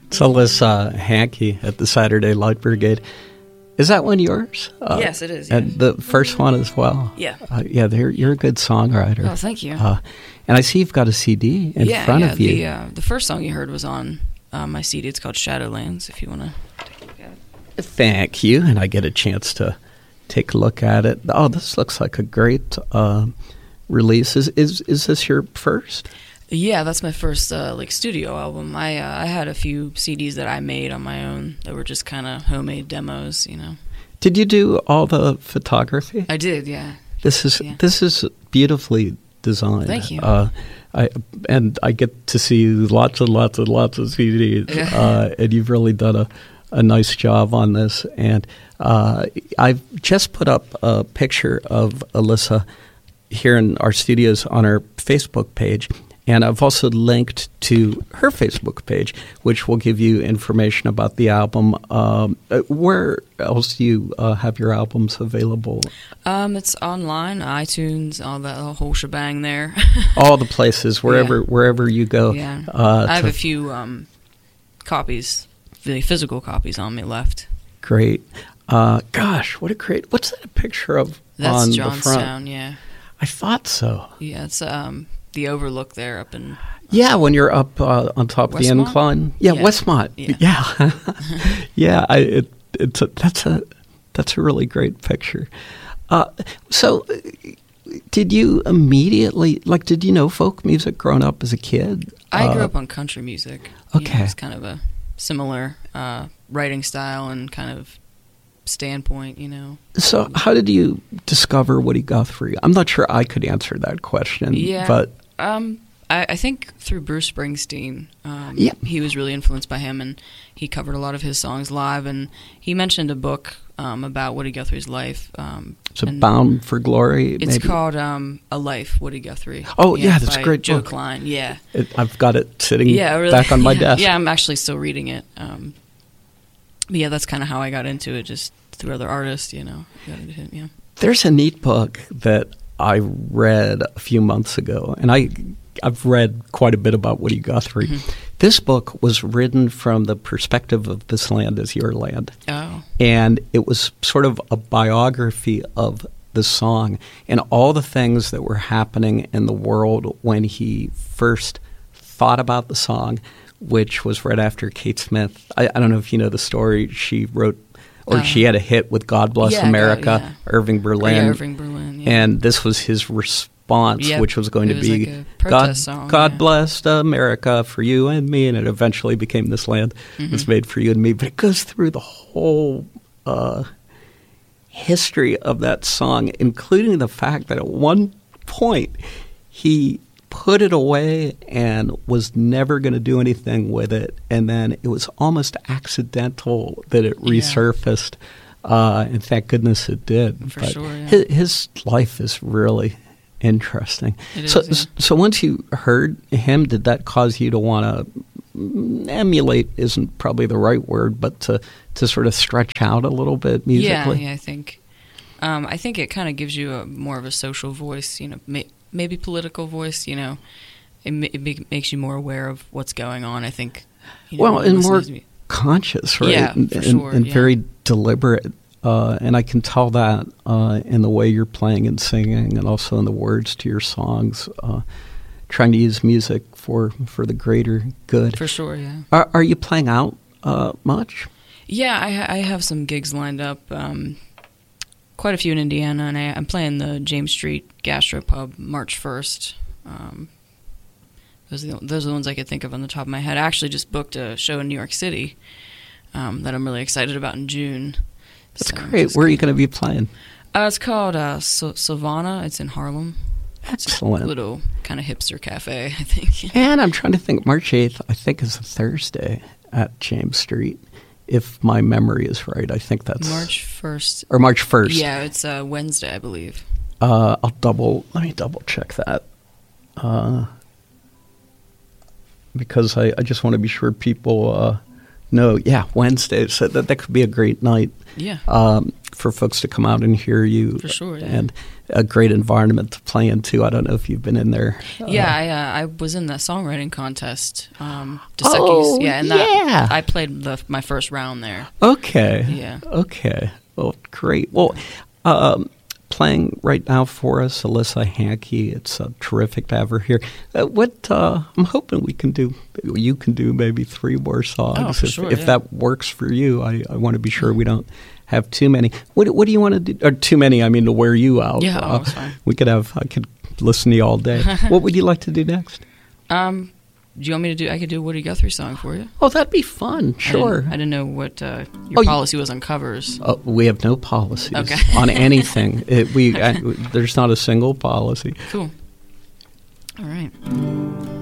It's Alyssa Hankey at the Saturday Light Brigade. Is that one yours? Yes, it is. Yes. And the first one as well? Yeah. You're a good songwriter. Oh, thank you. And I see you've got a CD in front of you. The first song you heard was on my CD. It's called Shadowlands, if you want to take a look at it. Thank you. And I get a chance to take a look at it. Oh, this looks like a great release. Is this your first? Yeah, that's my first studio album. I had a few CDs that I made on my own that were just kind of homemade demos, you know. Did you do all the photography? I did, yeah. This is beautifully designed. Thank you. I get to see lots and lots and lots of CDs, and you've really done a nice job on this. And I've just put up a picture of Alyssa here in our studios on our Facebook page. And I've also linked to her Facebook page, which will give you information about the album. Where else do you have your albums available? It's online, iTunes, all that whole shebang there. All the places, wherever you go. Yeah, I have a few copies, the physical copies on me left. Great. Gosh, what's that a picture of? That's on Johnstown, the front? yeah. I thought so. Yeah, it's the overlook there up in... when you're up on top of the incline. Yeah, Westmont. Yeah. That's a really great picture. So did you immediately, did you know folk music growing up as a kid? I grew up on country music. Okay. It's kind of a similar writing style and kind of standpoint, you know. So how did you discover Woody Guthrie? I'm not sure I could answer that question. Yeah, but I think through Bruce Springsteen. He was really influenced by him, and he covered a lot of his songs live, and he mentioned a book about Woody Guthrie's life. Is it Bound for Glory? It's called A Life, Woody Guthrie. Oh, that's a great Joe book. Klein, yeah. I've got it sitting back on my desk. Yeah, I'm actually still reading it. But yeah, that's kind of how I got into it, just through other artists, you know. There's a neat book that I read a few months ago, and I've read quite a bit about Woody Guthrie. Mm-hmm. This book was written from the perspective of This Land Is Your Land. Oh. And it was sort of a biography of the song and all the things that were happening in the world when he first thought about the song, which was right after Kate Smith. I don't know if you know the story. She wrote, or she had a hit with God Bless America, Irving Berlin. Yeah, Irving Berlin, yeah. And this was his response, which was going to be, like a protest song, God blessed America for you and me, and it eventually became This Land was made for you and me. But it goes through the whole history of that song, including the fact that at one point he put it away and was never going to do anything with it, and then it was almost accidental that it resurfaced, and thank goodness it did. For sure, yeah. His life is really interesting. So once you heard him, did that cause you to want to emulate, isn't probably the right word, but to sort of stretch out a little bit musically? Yeah, I think it kind of gives you more of a social voice, you know, maybe political voice, you know. It makes you more aware of what's going on, I think. You know, and more conscious, right? Yeah, for sure. And very deliberate. And I can tell that in the way you're playing and singing, and also in the words to your songs, trying to use music for the greater good. For sure, yeah. Are you playing out much? Yeah, I have some gigs lined up. Quite a few in Indiana, and I'm playing the James Street Gastropub March 1st. Those are the ones I could think of on the top of my head. I actually just booked a show in New York City that I'm really excited about in June. That's great. Where are you going to be playing? It's called Savannah. It's in Harlem. Excellent. It's a little kind of hipster cafe, I think. And I'm trying to think. March 8th, I think, is a Thursday at James Street. If my memory is right, I think that's March 1st. Or March 1st. Yeah, it's Wednesday, I believe. Let me double check that. Because I just want to be sure people No, yeah, Wednesdays. So that could be a great night. Yeah. For folks to come out and hear you. For sure, yeah. And a great environment to play in, too. I don't know if you've been in there. Yeah, I was in that songwriting contest. Yeah. I played my first round there. Okay. Yeah. Okay. Well, great. Well, playing right now for us, Alyssa Hankey. It's terrific to have her here. I'm hoping you can do maybe 3 more songs. Oh, for sure, if that works for you. I want to be sure we don't have too many. What do you want to do? Or too many, I mean, to wear you out. Yeah, it's fine. I could listen to you all day. What would you like to do next? Do you want me to do? I could do a Woody Guthrie song for you. Oh, that'd be fun. Sure. I didn't know what your policy was on covers. We have no policies Okay. on anything. There's not a single policy. Cool. All right.